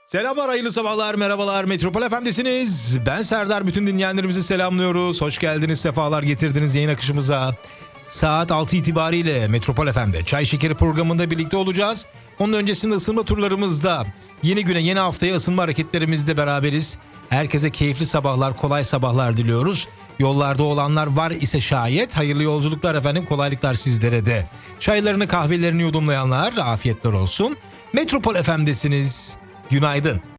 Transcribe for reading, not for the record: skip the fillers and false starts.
Selamlar, hayırlı sabahlar, merhabalar. Metropol FM'desiniz. Ben Serdar. Bütün dinleyenlerimizi selamlıyoruz. Hoş geldiniz, sefalar getirdiniz yayın akışımıza. Saat 6 itibariyle Metropol FM'de Çay Şekeri programında birlikte olacağız. Onun öncesinde ısınma turlarımızda yeni güne, yeni haftaya ısınma hareketlerimizde beraberiz. Herkese keyifli sabahlar, kolay sabahlar diliyoruz. Yollarda olanlar var ise şayet hayırlı yolculuklar efendim, kolaylıklar sizlere de. Çaylarını kahvelerini yudumlayanlar afiyetler olsun. Metropol FM'desiniz. Günaydın.